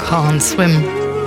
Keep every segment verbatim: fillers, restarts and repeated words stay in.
Can't swim.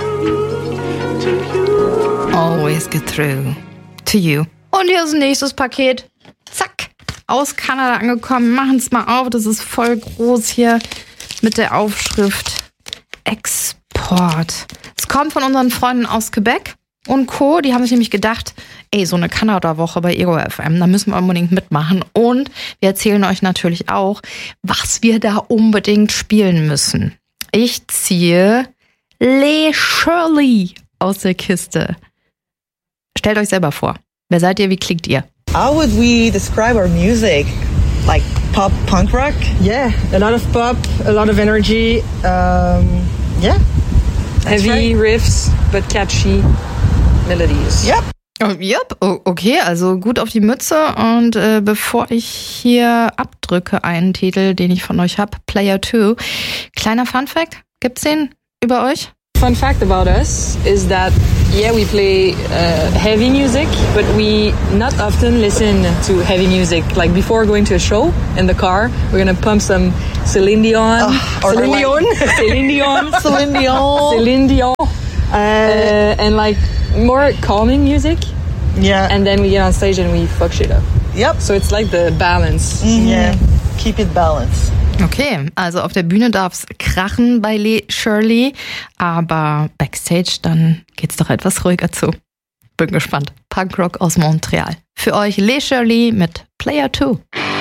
Always get through to you. Und hier ist ein nächstes Paket. Zack. Aus Kanada angekommen. Machen es mal auf. Das ist voll groß hier mit der Aufschrift Export. Es kommt von unseren Freunden aus Quebec und Co. Die haben sich nämlich gedacht, ey, so eine Kanada-Woche bei Ego F M, da müssen wir unbedingt mitmachen. Und wir erzählen euch natürlich auch, was wir da unbedingt spielen müssen. Ich ziehe Les Shirley aus der Kiste. Stellt euch selber vor. Wer seid ihr? Wie klingt ihr? How would we describe our music? Like pop, punk rock? Yeah, a lot of pop, a lot of energy. Um, yeah. Heavy right. Riffs, but catchy melodies. Yep. Oh, yep. Oh, okay, also gut auf die Mütze. Und äh, bevor ich hier abdrücke, einen Titel, den ich von euch habe, Player two. Kleiner Funfact, gibt's den über euch? Fun fact about us is that, yeah, we play uh, heavy music, but we not often listen to heavy music. Like before going to a show in the car, we're gonna pump some Celine Dion. Oh, or Celine Dion. Celine Dion. Celine Dion. Celine Dion. Uh, and like more calming music. Yeah. And then we get on stage and we fuck shit up. Yep. So it's like the balance. Mm-hmm. Yeah. Keep it balanced. Okay, also auf der Bühne darf's krachen bei Les Shirley, aber Backstage, dann geht's doch etwas ruhiger zu. Bin gespannt. Punkrock aus Montreal. Für euch Les Shirley mit Player two.